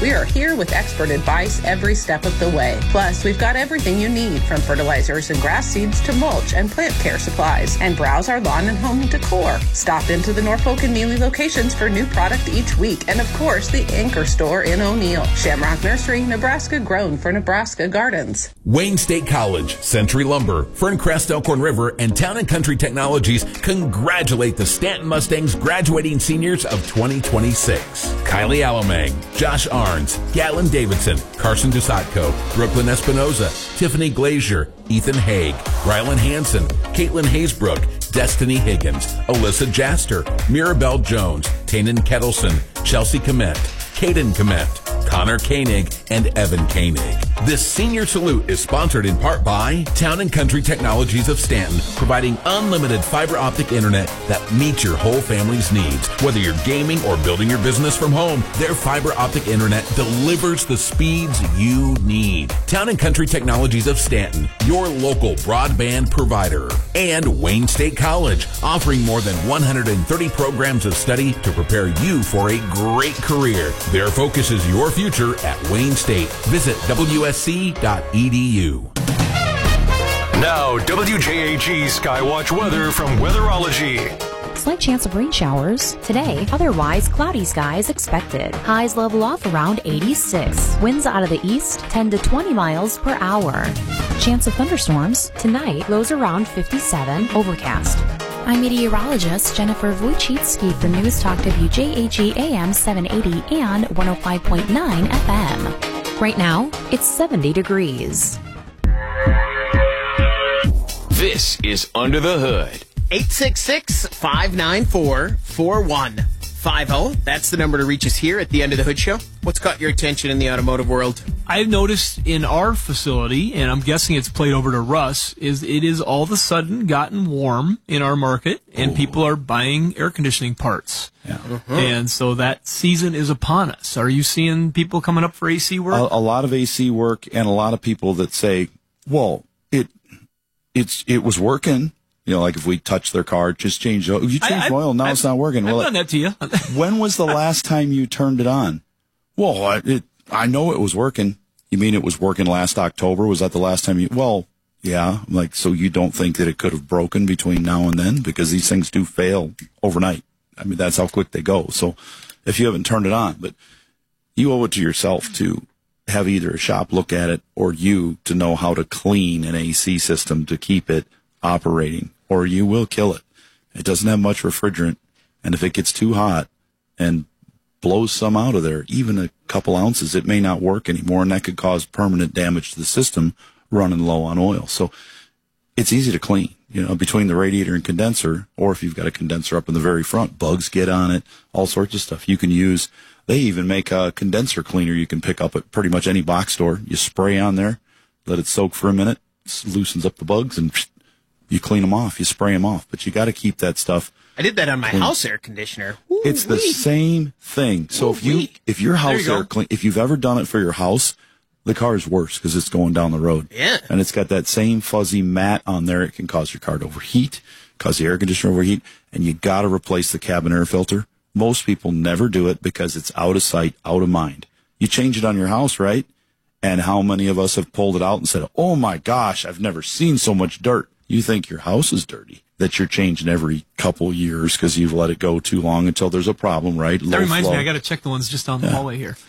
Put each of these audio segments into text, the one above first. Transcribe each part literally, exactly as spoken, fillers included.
We are here with expert advice every step of the way. Plus, we've got everything you need, from fertilizers and grass seeds to mulch and plant care supplies. And browse our lawn and home decor. Stop into the Norfolk and Neely locations for new product each week. And of course, the Anchor Store in O'Neill. Shamrock Nursery, Nebraska grown for Nebraska gardens. Wayne State College, Century Lumber, Ferncrest Elkhorn River, and Town and Country Technologies congratulate the Stanton Mustangs graduating seniors of twenty twenty-six. Kylie Alamang, Josh Arns, Gatlin Davidson, Carson Dusatko, Brooklyn Espinoza, Tiffany Glazier, Ethan Haig, Rylan Hansen, Caitlin Haysbrook, Destiny Higgins, Alyssa Jaster, Mirabelle Jones, Tannen Kettleson, Chelsea Komet, Caden Komet, Connor Koenig, and Evan Koenig. This senior salute is sponsored in part by Town and Country Technologies of Stanton, providing unlimited fiber optic internet that meets your whole family's needs. Whether you're gaming or building your business from home, their fiber optic internet delivers the speeds you need. Town and Country Technologies of Stanton, your local broadband provider. And Wayne State College, offering more than one hundred thirty programs of study to prepare you for a great career. Their focus is your future at Wayne State. Visit W S C dot E D U. Now, W J A G Skywatch weather from Weatherology. Slight chance of rain showers today. Otherwise, cloudy skies expected. Highs level off around eighty-six. Winds out of the east, ten to twenty miles per hour. Chance of thunderstorms tonight. Lows around fifty-seven. Overcast. I'm meteorologist Jennifer Wojcicki for News Talk W J A G A M seven eighty and one oh five point nine F M. Right now, it's seventy degrees. This is Under the Hood. eight six six, five nine four, four one five zero. That's the number to reach us here at the End of the Hood Show. What's caught your attention in the automotive world? I've noticed in our facility, and I'm guessing it's played over to Russ, is it is all of a sudden gotten warm in our market, and Ooh. people are buying air conditioning parts. Yeah. Mm-hmm. And so that season is upon us. Are you seeing people coming up for A C work? A, a lot of A C work, and a lot of people that say, well, it it's it was working. You know, like if we touch their car, just change oil. You change I, oil, now I've, it's not working. I've well, done that to you. When was the last time you turned it on? Well, I, it, I know it was working. You mean it was working last October? Was that the last time you? Well, yeah. Like, so you don't think that it could have broken between now and then? Because these things do fail overnight. I mean, that's how quick they go. So if you haven't turned it on, but you owe it to yourself to have either a shop look at it or you to know how to clean an A C system to keep it operating, or you will kill it. It doesn't have much refrigerant, and if it gets too hot and blows some out of there, even a couple ounces, it may not work anymore, and that could cause permanent damage to the system running low on oil. So it's easy to clean, you know, between the radiator and condenser, or if you've got a condenser up in the very front, bugs get on it, all sorts of stuff you can use. They even make a condenser cleaner you can pick up at pretty much any box store. You spray on there, let it soak for a minute, loosens up the bugs, and you clean them off, you spray them off. But you got to keep that stuff. I did that on my clean. house air conditioner. Ooh, it's the wee. same thing. So Ooh, if you wee. if your house you air clean, if you've ever done it for your house, the car is worse because it's going down the road. Yeah. And it's got that same fuzzy mat on there. It can cause your car to overheat, cause the air conditioner to overheat, and you got to replace the cabin air filter. Most people never do it because it's out of sight, out of mind. You change it on your house, right? And how many of us have pulled it out and said, oh my gosh, I've never seen so much dirt. You think your house is dirty, that you're changing every couple years because you've let it go too long until there's a problem, right? That Low reminds flow. me, I got to check the ones just down the Yeah. hallway here.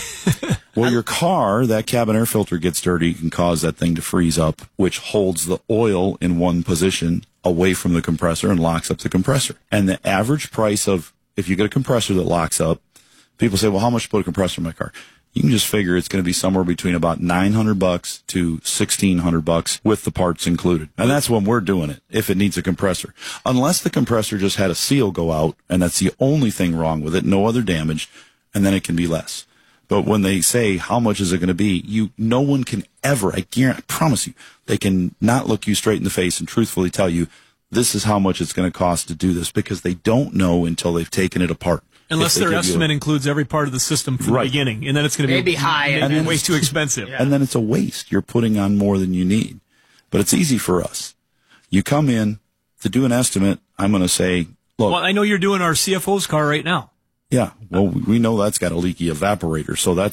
Well, your car, that cabin air filter gets dirty, can cause that thing to freeze up, which holds the oil in one position away from the compressor and locks up the compressor. And the average price of, if you get a compressor that locks up, people say, well, how much to put a compressor in my car? You can just figure it's going to be somewhere between about nine hundred bucks to sixteen hundred bucks with the parts included. And that's when we're doing it, if it needs a compressor. Unless the compressor just had a seal go out, and that's the only thing wrong with it, no other damage, and then it can be less. But when they say, how much is it going to be, you, no one can ever, I guarantee, I promise you, they can not look you straight in the face and truthfully tell you, this is how much it's going to cost to do this, because they don't know until they've taken it apart. Unless their estimate a, includes every part of the system from right. the beginning, and then it's going to be maybe high and, and and then way too expensive. Yeah. And then it's a waste. You're putting on more than you need. But it's easy for us. You come in to do an estimate. I'm going to say, look. Well, I know you're doing our C F O's car right now. Yeah. Well, we know that's got a leaky evaporator, so that's